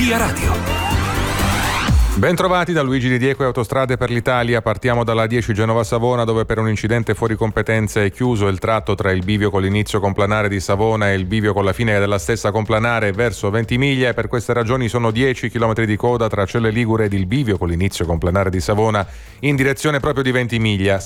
Via Radio. Ben trovati da Luigi Di Dieco e Autostrade per l'Italia. Partiamo dalla 10 Genova-Savona, dove per un incidente fuori competenza è chiuso il tratto tra il bivio con l'inizio complanare di Savona e il bivio con la fine della stessa complanare verso Ventimiglia, e per queste ragioni sono 10 km di coda tra Celle Ligure ed il bivio con l'inizio complanare di Savona in direzione proprio di Ventimiglia.